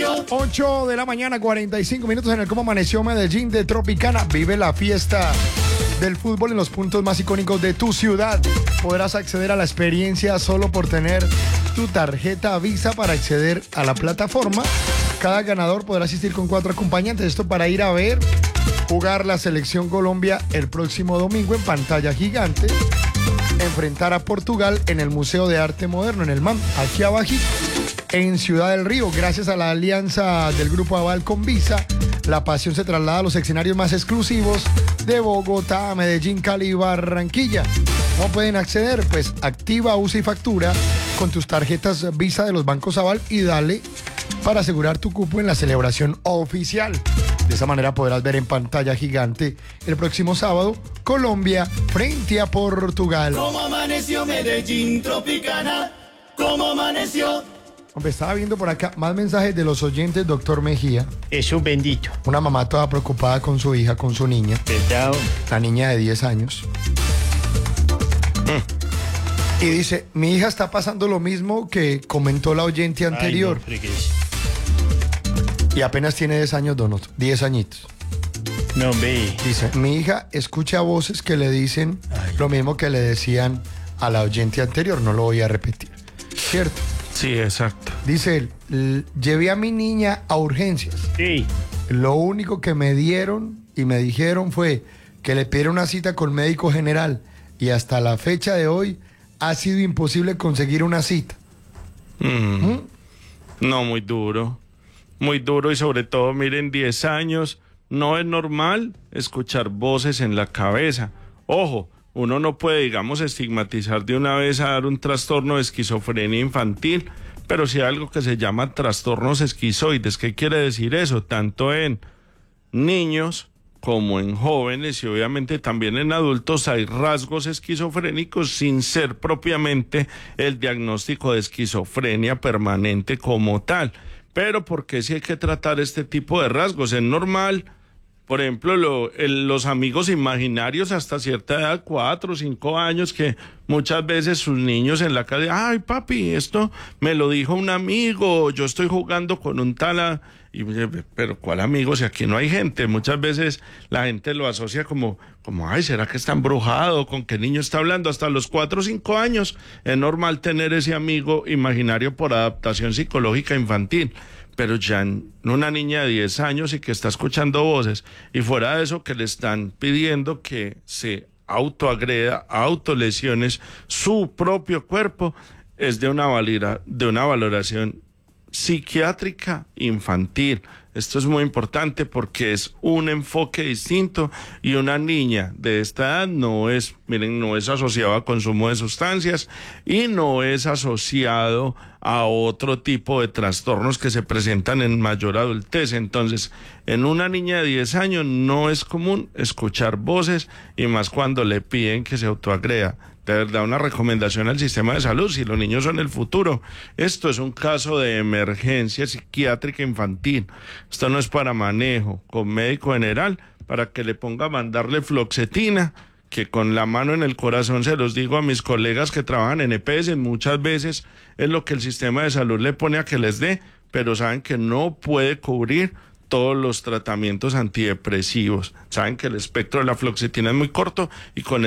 amaneció? 8 de la mañana, 45 minutos en el Cómo Amaneció Medellín de Tropicana. Vive la fiesta del fútbol en los puntos más icónicos de tu ciudad. Podrás acceder a la experiencia solo por tener tu tarjeta Visa para acceder a la plataforma. Cada ganador podrá asistir con 4 acompañantes. Esto para ir a ver jugar la Selección Colombia el próximo domingo en pantalla gigante. Enfrentar a Portugal en el Museo de Arte Moderno, en el MAM, aquí abajo, en Ciudad del Río. Gracias a la alianza del Grupo Aval con Visa, la pasión se traslada a los escenarios más exclusivos de Bogotá, Medellín, Cali y Barranquilla. ¿Cómo pueden acceder? Pues activa, usa y factura con tus tarjetas Visa de los bancos Aval y dale para asegurar tu cupo en la celebración oficial. De esa manera podrás ver en pantalla gigante el próximo sábado Colombia frente a Portugal. ¿Cómo amaneció Medellín Tropicana? ¿Cómo amaneció? Hombre, estaba viendo por acá más mensajes de los oyentes, doctor Mejía. Es un bendito. Una mamá toda preocupada con su hija, con su niña. ¿Verdad? La niña de 10 años. Y dice, mi hija está pasando lo mismo que comentó la oyente anterior. Ay, no fregues. Y apenas tiene 10 años, Donoto. 10 añitos. No, ve. Dice, mi hija escucha voces que le dicen lo mismo que le decían a la oyente anterior. No lo voy a repetir. ¿Cierto? Sí, exacto. Dice él, llevé a mi niña a urgencias. Sí. Lo único que me dieron y me dijeron fue que le pidieron una cita con médico general. Y hasta la fecha de hoy ha sido imposible conseguir una cita. No, muy duro. Muy duro y sobre todo, miren, 10 años, no es normal escuchar voces en la cabeza. Ojo, uno no puede, digamos, estigmatizar de una vez a dar un trastorno de esquizofrenia infantil, pero sí algo que se llama trastornos esquizoides. ¿Qué quiere decir eso? Tanto en niños como en jóvenes y obviamente también en adultos hay rasgos esquizofrénicos sin ser propiamente el diagnóstico de esquizofrenia permanente como tal. Pero ¿por qué sí hay que tratar este tipo de rasgos? Es normal, por ejemplo, los amigos imaginarios hasta cierta edad, 4 o 5 años, que muchas veces sus niños en la calle, ay papi, esto me lo dijo un amigo, yo estoy jugando con un tal... pero ¿cuál amigo? Si aquí no hay gente. Muchas veces la gente lo asocia como ay, ¿será que está embrujado? ¿Con qué niño está hablando? Hasta los 4 o 5 años es normal tener ese amigo imaginario por adaptación psicológica infantil. Pero ya en una niña de 10 años y que está escuchando voces, y fuera de eso que le están pidiendo que se autoagreda, autolesiones su propio cuerpo, es de una valoración psiquiátrica infantil. Esto es muy importante porque es un enfoque distinto y una niña de esta edad no es asociado a consumo de sustancias y no es asociado a otro tipo de trastornos que se presentan en mayor adultez. Entonces, en una niña de 10 años no es común escuchar voces y más cuando le piden que se autoagreda. De verdad, una recomendación al sistema de salud, si los niños son el futuro. Esto es un caso de emergencia psiquiátrica infantil. Esto no es para manejo con médico general, para que le ponga a mandarle fluoxetina, que con la mano en el corazón se los digo a mis colegas que trabajan en EPS, muchas veces es lo que el sistema de salud le pone a que les dé, pero saben que no puede cubrir todos los tratamientos antidepresivos. Saben que el espectro de la fluoxetina es muy corto y con